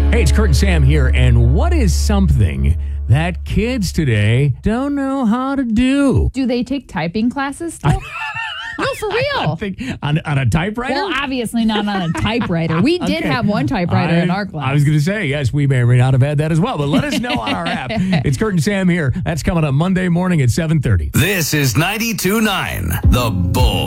Hey, it's Kurt and Sam here, and what is something that kids today don't know how to do? Do they take typing classes still? No, for real. I think on a typewriter? Well, obviously not on a typewriter. We did have one typewriter in our class. I was going to say, yes, we may or may not have had that as well, but let us know on our app. It's Kurt and Sam here. That's coming up Monday morning at 7:30. This is 92.9 The Bull.